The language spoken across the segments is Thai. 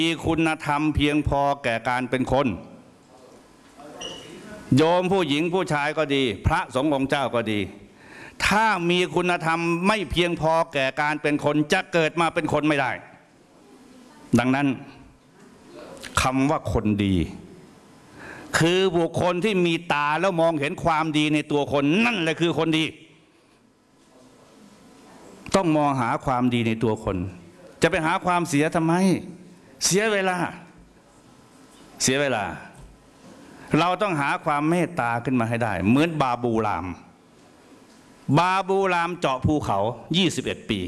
มีคุณธรรมเพียงพอแก่การเป็นคนโยมผู้หญิงผู้ชายก็ดีพระสงฆ์องค์เจ้าก็ดีถ้ามีคุณธรรมไม่เพียงพอแก่การเป็นคนจะเกิดมาเป็นคนไม่ได้ดังนั้นคำว่าคนดีคือบุคคลที่มีตาแล้วมองเห็นความดีในตัวคนนั่นแหละคือคนดีต้องมองหาความดีในตัวคนจะไปหาความเสียทำไมเสียเวลาเราต้องหาความเมตตาขึ้นมาให้ได้เหมือนบาบูรามเจาะภูเขา21 ปี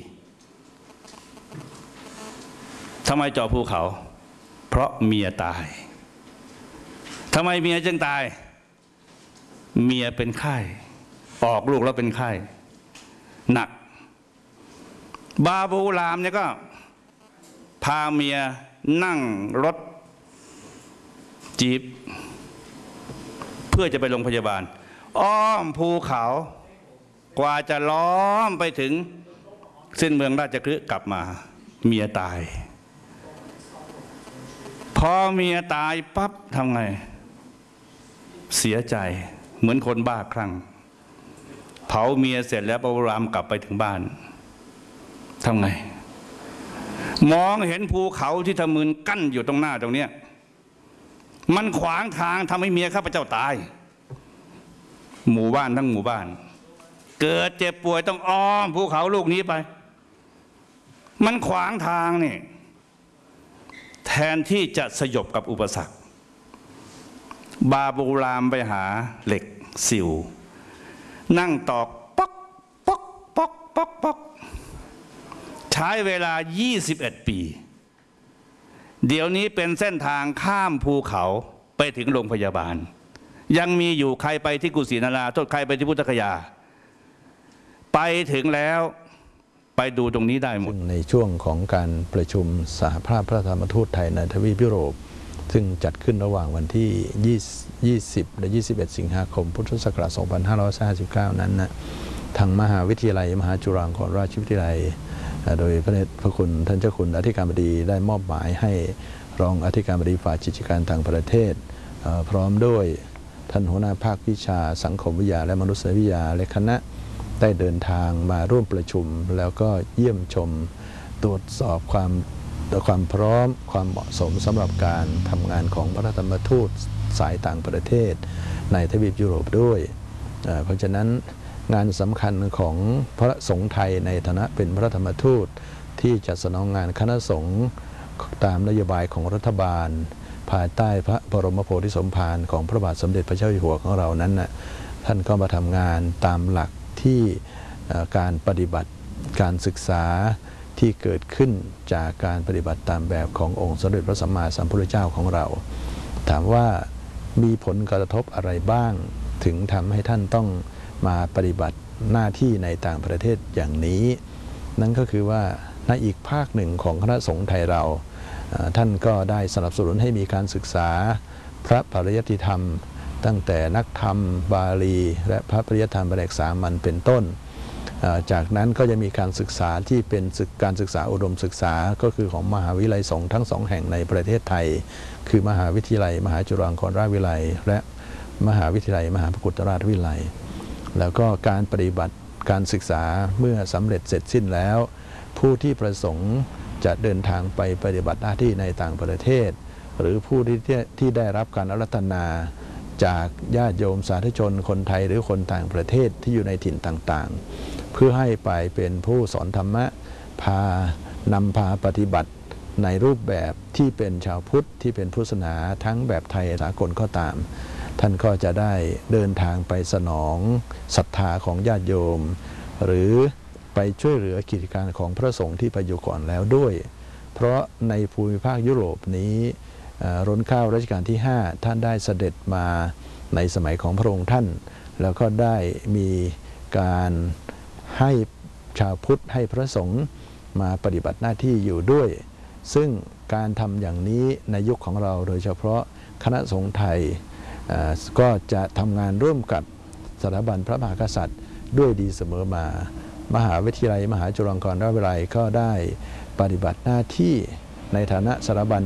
ทำไมเจาะภูเขาเพราะเมียตายทำไมเมียจึงตายเมียเป็นไข้ออกลูกแล้วเป็นไข้หนักบาบูรามเนี่ยก็พาเมียนั่งรถจี๊ปเพื่อจะไปโรงพยาบาลอ้อมภูเขากว่าจะล้อมไปถึงเส้นเมืองราชคฤห์กลับมาเมียตายพอเมียตายปั๊บทำไงเสียใจเหมือนคนบ้าคลั่งเผาเมียเสร็จแล้วบาบูรามกลับไปถึงบ้านทำไงมองเห็นภูเขาที่ทะมึนกั้นอยู่ตรงหน้าตรงเนี้ยมันขวางทางทำให้เมียข้าพเจ้าตายหมู่บ้านทั้งหมู่บ้านเกิดเจ็บป่วยต้องอ้อมภูเขาลูกนี้ไปมันขวางทางนี่แทนที่จะสยบกับอุปสรรคบาบูรามไปหาเหล็กสิวนั่งตอกป๊อกป๊อกป๊อกป๊อกป๊อกใช้เวลา21 ปีเดี๋ยวนี้เป็นเส้นทางข้ามภูเขาไปถึงโรงพยาบาลยังมีอยู่ใครไปที่กุสินาราโทษใครไปที่พุทธคยาไปถึงแล้วไปดูตรงนี้ได้หมดในช่วงของการประชุมสหภาพพระธรรมทูตไทยในทวีปยุโรปซึ่งจัดขึ้นระหว่างวันที่20และ21 สิงหาคมพุทธศักราช2559นั้นนะทางมหาวิทยาลัยมหาจุฬาลงกรณราชวิทยาลัยโดยพระเดชพระคุณท่านเจ้าคุณอธิการบดีได้มอบหมายให้รองอธิการบดีฝ่ายกิจการต่างประเทศพร้อมด้วยท่านหัวหน้าภาควิชาสังคมวิทยาและมนุษยวิทยาและคณะได้เดินทางมาร่วมประชุมแล้วก็เยี่ยมชมตรวจสอบความพร้อมความเหมาะสมสำหรับการทำงานของพระธรรมทูตสายต่างประเทศในทวีปยุโรปด้วยเพราะฉะนั้นงานสำคัญของพระสงฆ์ไทยในฐานะเป็นพระธรรมทูตที่จะสนองงานคณะสงฆ์ตามนโยบายของรัฐบาลภายใต้พระบรมโพธิสมภารของพระบาทสมเด็จพระเจ้าอยู่หัวของเรานั้นนะท่านก็มาทำงานตามหลักที่การปฏิบัติการศึกษาที่เกิดขึ้นจากการปฏิบัติตามแบบขององค์สมเด็จพระสัมมาสัมพุทธเจ้าของเราถามว่ามีผลกระทบอะไรบ้างถึงทำให้ท่านต้องมาปฏิบัติหน้าที่ในต่างประเทศอย่างนี้นั่นก็คือว่าในอีกภาคหนึ่งของคณะสงฆ์ไทยเราท่านก็ได้สนับสนุนให้มีการศึกษาพระปริยัติธรรมตั้งแต่นักธรรมบาลีและพระปริยัติธรรมแผนกสามัญเป็นต้นจากนั้นก็จะมีการศึกษาที่เป็นการศึกษาอุดมศึกษาก็คือของมหาวิทยาลัยสงฆ์ทั้ง2 แห่งในประเทศไทยคือมหาวิทยาลัยมหาจุฬาลงกรณราชวิทยาลัยและมหาวิทยาลัยมหาพระกุฏราชวิทยาลัยแล้วก็การปฏิบัติการศึกษาเมื่อสำเร็จเสร็จสิ้นแล้วผู้ที่ประสงค์จะเดินทางไปปฏิบัติหน้าที่ในต่างประเทศหรือผู้ที่ได้รับการอารัธนาจากญาติโยมสาธุชนคนไทยหรือคนต่างประเทศที่อยู่ในถิ่นต่างๆเพื่อให้ไปเป็นผู้สอนธรรมะนำพาปฏิบัติในรูปแบบที่เป็นชาวพุทธที่เป็นพุทธศาสนาทั้งแบบไทยสากลก็ตามท่านก็จะได้เดินทางไปสนองศรัทธาของญาติโยมหรือไปช่วยเหลือกิจการของพระสงฆ์ที่ไปอยู่ก่อนแล้วด้วยเพราะในภูมิภาคยุโรปนี้รัชกาลรัชกาลที่5ท่านได้เสด็จมาในสมัยของพระองค์ท่านแล้วก็ได้มีการให้ชาวพุทธให้พระสงฆ์มาปฏิบัติหน้าที่อยู่ด้วยซึ่งการทำอย่างนี้ในยุคของเราโดยเฉพาะคณะสงฆ์ไทยก็จะทำงานร่วมกับสถาบันพระมหากษัตริย์ด้วยดีเสมอมามหาวิทยาลัยมหาจุฬาลงกรณราชวิทยาลัยก็ได้ปฏิบัติหน้าที่ในฐานะสถาบัน